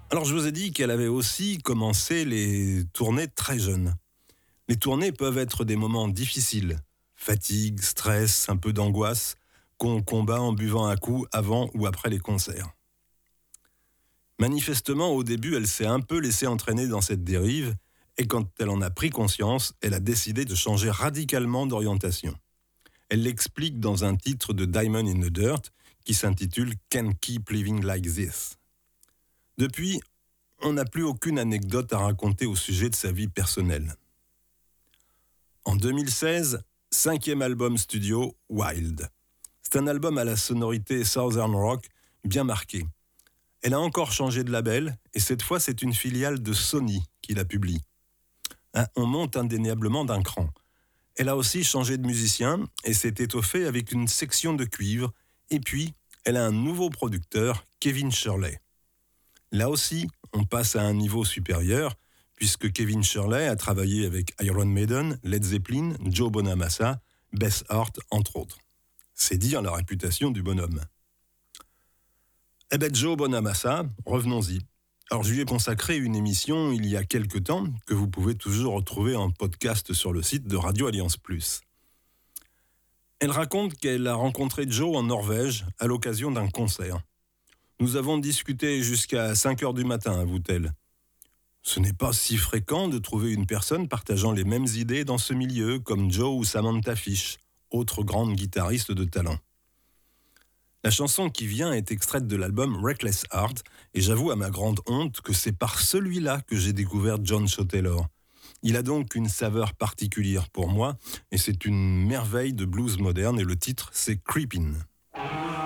Alors je vous ai dit qu'elle avait aussi commencé les tournées très jeune. Les tournées peuvent être des moments difficiles. Fatigue, stress, un peu d'angoisse, qu'on combat en buvant un coup avant ou après les concerts. Manifestement, au début, elle s'est un peu laissée entraîner dans cette dérive, et quand elle en a pris conscience, elle a décidé de changer radicalement d'orientation. Elle l'explique dans un titre de Diamond in the Dirt qui s'intitule Can't Keep Living Like This. Depuis, on n'a plus aucune anecdote à raconter au sujet de sa vie personnelle. En 2016, 5e album studio, Wild. C'est un album à la sonorité Southern Rock bien marqué. Elle a encore changé de label et cette fois c'est une filiale de Sony qui la publie. On monte indéniablement d'un cran. Elle a aussi changé de musicien et s'est étoffée avec une section de cuivre et puis elle a un nouveau producteur, Kevin Shirley. Là aussi, on passe à un niveau supérieur puisque Kevin Shirley a travaillé avec Iron Maiden, Led Zeppelin, Joe Bonamassa, Beth Hart, entre autres. C'est dire la réputation du bonhomme. Eh ben Joe Bonamassa, revenons-y. Alors je lui ai consacré une émission il y a quelque temps que vous pouvez toujours retrouver en podcast sur le site de Radio Alliance Plus. Elle raconte qu'elle a rencontré Joe en Norvège à l'occasion d'un concert. Nous avons discuté jusqu'à 5 heures du matin, avoue-t-elle. Ce n'est pas si fréquent de trouver une personne partageant les mêmes idées dans ce milieu, comme Joe ou Samantha Fish, autre grande guitariste de talent. La chanson qui vient est extraite de l'album Reckless Heart, et j'avoue à ma grande honte que c'est par celui-là que j'ai découvert John Shaw Taylor. Il a donc une saveur particulière pour moi, et c'est une merveille de blues moderne, et le titre c'est Creepin'.